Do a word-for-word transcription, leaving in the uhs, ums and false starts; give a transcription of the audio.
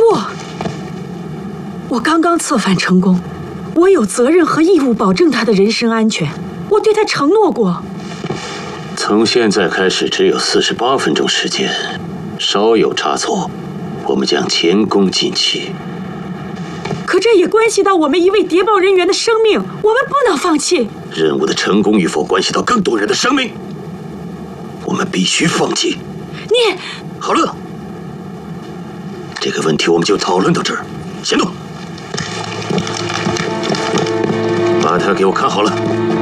不，我刚刚策反成功，我有责任和义务保证他的人身安全。我对他承诺过。 从现在开始只有四十八分钟时间，稍有差错，我们将前功尽弃。 可这也关系到我们一位谍报人员的生命，我们不能放弃。 任务的成功与否关系到更多人的生命，我们必须放弃。 你好了，这个问题我们就讨论到这儿，行动！把他给我看好了。